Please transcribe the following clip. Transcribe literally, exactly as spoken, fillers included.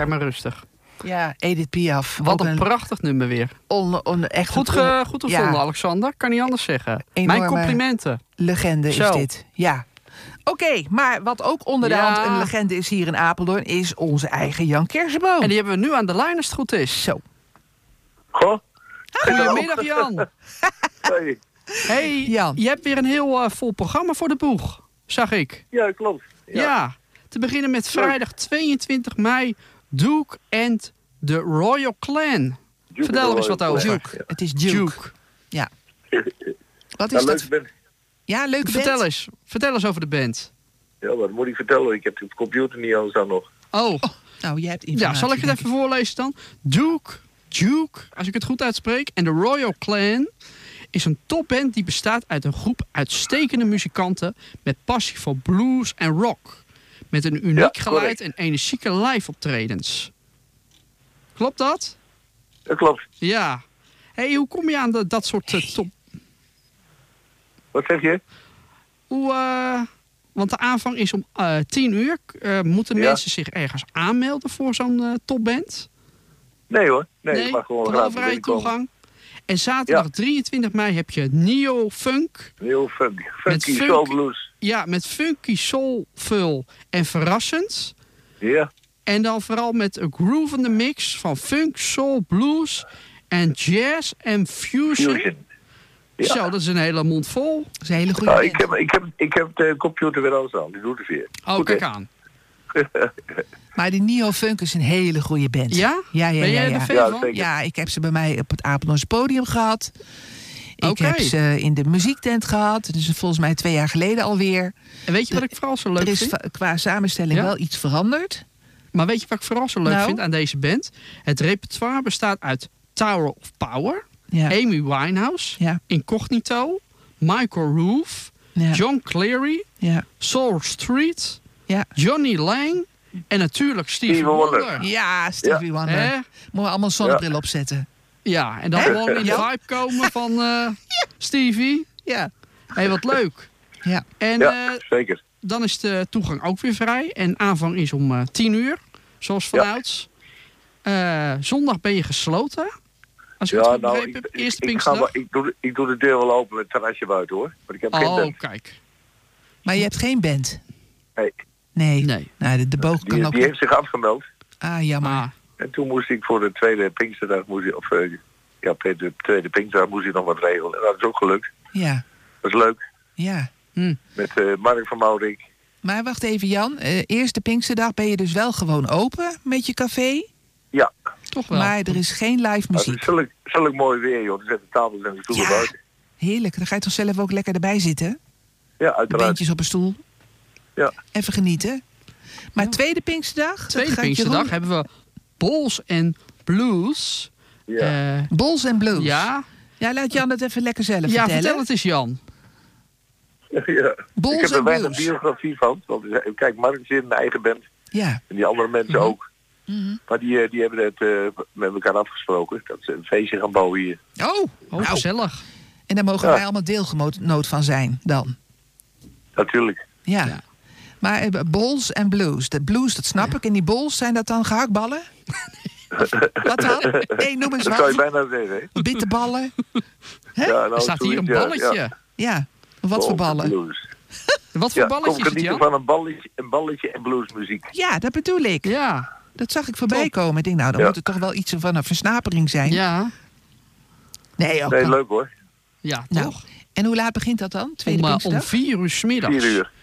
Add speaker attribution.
Speaker 1: kijk maar rustig.
Speaker 2: Ja, Edith Piaf.
Speaker 1: Wat
Speaker 2: Ook
Speaker 1: een prachtig nummer weer.
Speaker 2: On, on, echt
Speaker 1: Goed,
Speaker 2: een
Speaker 1: ge, goed gevonden,
Speaker 2: ja.
Speaker 1: Alexander. Kan niet anders zeggen.
Speaker 2: Enorme
Speaker 1: Mijn complimenten.
Speaker 2: legende
Speaker 1: Zo.
Speaker 2: is dit. Ja. Oké, okay, maar wat ook onder de
Speaker 1: Ja.
Speaker 2: hand een legende is hier in Apeldoorn... is onze eigen Jan Kersenboom.
Speaker 1: En die hebben we nu aan de lijn als het goed is.
Speaker 2: Zo.
Speaker 3: Goh.
Speaker 1: Goedemiddag, Jan.
Speaker 3: Hey.
Speaker 1: Hey,
Speaker 2: Jan.
Speaker 1: je hebt weer een heel uh, vol programma voor de boeg. Zag ik.
Speaker 3: Ja, klopt.
Speaker 1: Ja.
Speaker 3: Ja.
Speaker 1: Te beginnen met vrijdag tweeëntwintig mei. Duke and the Royal Clan.
Speaker 3: Duke
Speaker 1: Vertel er eens
Speaker 3: Royal
Speaker 1: wat over.
Speaker 3: Clan.
Speaker 2: Duke. Het is Duke.
Speaker 1: Duke.
Speaker 2: Ja. Wat
Speaker 3: Ja,
Speaker 2: is
Speaker 3: leuk
Speaker 2: dat?
Speaker 3: band.
Speaker 2: Ja, leuke
Speaker 1: Vertel
Speaker 2: band.
Speaker 1: eens. Vertel eens over de band.
Speaker 3: Ja, wat moet ik vertellen? Ik heb de computer niet aan staan nog.
Speaker 1: Oh,
Speaker 2: Nou, jij hebt
Speaker 1: ja,
Speaker 2: informatie.
Speaker 1: zal ik het
Speaker 2: denk
Speaker 1: even voorlezen dan? Duke, Duke, als ik het goed uitspreek. En de Royal Clan is een topband die bestaat uit een groep uitstekende muzikanten met passie voor blues en rock. Met een uniek
Speaker 3: Ja,
Speaker 1: geluid
Speaker 3: correct.
Speaker 1: en energieke live-optredens. Klopt dat?
Speaker 3: Dat klopt.
Speaker 1: Ja. Hey, hoe kom je aan de, dat soort uh, top...
Speaker 3: Wat zeg je?
Speaker 1: Hoe, uh, want de aanvang is om uh, tien uur. Uh, moeten
Speaker 3: Ja.
Speaker 1: mensen zich ergens aanmelden voor zo'n uh, topband?
Speaker 3: Nee hoor. Nee, je mag gewoon
Speaker 1: gewoon
Speaker 3: gratis
Speaker 1: vrije
Speaker 3: binnenkomen.
Speaker 1: toegang. En zaterdag
Speaker 3: Ja.
Speaker 1: drieëntwintig mei heb je Neo Funk.
Speaker 3: Heel funky. Funky
Speaker 1: funk-
Speaker 3: soul blues.
Speaker 1: Ja, met funky, soulful en verrassend.
Speaker 3: Ja.
Speaker 1: En dan vooral met een groovende mix van funk, soul, blues en jazz en fusion.
Speaker 3: Fusion. Ja.
Speaker 1: Zo, dat is een hele mond vol.
Speaker 2: Dat is een hele goede
Speaker 3: Nou,
Speaker 2: band.
Speaker 3: ik, heb, ik, heb, ik heb de computer weer al staan. Die doet het weer.
Speaker 1: Oh,
Speaker 3: Goed,
Speaker 1: kijk
Speaker 3: hè?
Speaker 1: aan.
Speaker 2: Maar die Neo Funk is een hele goede band.
Speaker 1: Ja?
Speaker 2: Ja, ja,
Speaker 1: Ben
Speaker 2: ja.
Speaker 1: jij
Speaker 2: ja.
Speaker 1: er fan
Speaker 3: Ja,
Speaker 1: van?
Speaker 3: zeker.
Speaker 2: Ja, ik heb ze bij mij op het Apeldoorns podium gehad. Ik
Speaker 1: Oké.
Speaker 2: heb ze in de muziektent gehad. Dat is volgens mij twee jaar geleden alweer.
Speaker 1: En weet je wat ik vooral zo leuk
Speaker 2: Er is
Speaker 1: vind?
Speaker 2: va- qua samenstelling
Speaker 1: Ja?
Speaker 2: wel iets veranderd.
Speaker 1: Maar weet je wat ik vooral zo leuk
Speaker 2: Nou?
Speaker 1: vind aan deze band? Het repertoire bestaat uit Tower of Power,
Speaker 2: Ja.
Speaker 1: Amy Winehouse,
Speaker 2: Ja.
Speaker 1: Incognito, Michael Roof,
Speaker 2: Ja.
Speaker 1: John Cleary,
Speaker 2: Ja.
Speaker 1: Soul Street,
Speaker 2: Ja.
Speaker 1: Johnny Lang en natuurlijk Stevie
Speaker 3: Stevie Wonder.
Speaker 1: Wonder.
Speaker 2: Ja, Stevie Wonder.
Speaker 1: Hè?
Speaker 2: Moeten we allemaal een zonnebril opzetten.
Speaker 1: Ja, en dan
Speaker 2: Hè?
Speaker 1: gewoon in de
Speaker 2: Ja.
Speaker 1: vibe komen van eh, Stevie.
Speaker 2: Ja.
Speaker 1: Hé, wat leuk.
Speaker 2: Ja.
Speaker 1: En
Speaker 3: Ja,
Speaker 1: eh,
Speaker 3: zeker.
Speaker 1: dan is de toegang ook weer vrij. En aanvang is om eh, tien uur, zoals vanouds. Eh, zondag ben je gesloten. Als ik het
Speaker 3: Ja,
Speaker 1: goed
Speaker 3: nou,
Speaker 1: begrepen
Speaker 3: ik,
Speaker 1: heb.
Speaker 3: ik,
Speaker 1: Eerste
Speaker 3: ik, ga,
Speaker 1: Pinksterdag.
Speaker 3: wel- ik, doe, de- ik doe de deur wel open met het terrasje buiten hoor. Maar ik heb geen
Speaker 1: Oh,
Speaker 3: band.
Speaker 1: kijk.
Speaker 2: Maar je hebt geen band?
Speaker 3: Nee,
Speaker 2: Nee.
Speaker 1: Nee.
Speaker 2: Nou, de, de boog kan
Speaker 3: die,
Speaker 2: ook...
Speaker 3: die heeft zich afgemeld.
Speaker 2: Ah, jammer.
Speaker 1: Maar,
Speaker 3: En toen moest ik voor de tweede Pinksterdag, moest ik, of uh, ja, de tweede Pinksterdag moest ik nog wat regelen. En dat is ook gelukt.
Speaker 2: Ja.
Speaker 3: Dat is leuk.
Speaker 2: Ja.
Speaker 1: hm.
Speaker 3: Met uh, Mark van Maurik.
Speaker 2: Maar wacht even, Jan. Uh, eerste Pinksterdag ben je dus wel gewoon open met je café.
Speaker 3: Ja,
Speaker 1: toch wel.
Speaker 2: Maar er is geen live
Speaker 3: maar het
Speaker 2: muziek.
Speaker 3: is zulk, zulk mooi weer joh. Er zetten tafels en de stoelen
Speaker 2: Ja.
Speaker 3: buiten.
Speaker 2: Heerlijk. Dan ga je toch zelf ook lekker erbij zitten?
Speaker 3: Ja, uiteraard.
Speaker 2: Beentjes op een stoel.
Speaker 3: Ja.
Speaker 2: Even genieten. Maar tweede Pinksterdag? dat
Speaker 1: Tweede
Speaker 2: gaat
Speaker 1: Pinksterdag
Speaker 2: Jeroen-
Speaker 1: hebben we Balls and Blues.
Speaker 3: Ja.
Speaker 1: Eh,
Speaker 2: Bols en Blues.
Speaker 1: ja,
Speaker 2: Ja, laat Jan het even lekker zelf
Speaker 1: ja,
Speaker 2: vertellen.
Speaker 1: vertel het eens, Jan.
Speaker 3: ja.
Speaker 2: Bols
Speaker 3: Ik heb
Speaker 2: en
Speaker 3: er weinig
Speaker 2: Blues.
Speaker 3: biografie van. Want, eh, kijk, Mark zit in een eigen band.
Speaker 2: Ja.
Speaker 3: En die andere mensen
Speaker 1: Mhm.
Speaker 3: ook.
Speaker 2: Mhm.
Speaker 3: Maar die, eh, die hebben het eh, met elkaar afgesproken. Dat ze een feestje gaan bouwen hier.
Speaker 2: Oh,
Speaker 1: Oh,
Speaker 2: nou,
Speaker 1: gezellig.
Speaker 2: en daar mogen
Speaker 3: Ja.
Speaker 2: wij allemaal deelgenoot van zijn dan.
Speaker 3: Natuurlijk.
Speaker 2: Ja.
Speaker 1: Ja.
Speaker 2: Maar eh, Bols en Blues. De blues, dat snap ik. En die bols, zijn dat dan gehaktballen? Wat dan? Nee, noem eens
Speaker 3: Dat zou je
Speaker 2: wat.
Speaker 3: bijna zeggen. Hè?
Speaker 2: Bitterballen? Hè?
Speaker 3: Ja, nou,
Speaker 1: Er staat hier een
Speaker 3: zoiets, ja,
Speaker 1: balletje.
Speaker 3: ja.
Speaker 2: Ja. Wat voor ballen?
Speaker 3: Blues.
Speaker 1: Wat voor
Speaker 3: Ja,
Speaker 1: balletje
Speaker 3: kom
Speaker 1: is het,
Speaker 3: genieten
Speaker 1: Jan?
Speaker 3: van een balletje, een balletje en bluesmuziek.
Speaker 2: Ja, dat bedoel ik.
Speaker 1: Ja,
Speaker 2: Dat zag ik voorbij
Speaker 1: Top.
Speaker 2: komen. Ik denk, nou, dan
Speaker 3: Ja.
Speaker 2: moet het toch wel iets van een versnapering zijn.
Speaker 1: ja,
Speaker 2: Nee, ook
Speaker 3: Nee,
Speaker 2: kan-
Speaker 3: leuk hoor.
Speaker 1: ja,
Speaker 2: Nou,
Speaker 1: toch?
Speaker 2: En hoe laat begint dat dan? Tweede
Speaker 1: Om, uh, om
Speaker 2: Pinksterdag?
Speaker 1: vier uur 's middags.
Speaker 3: Vier uur.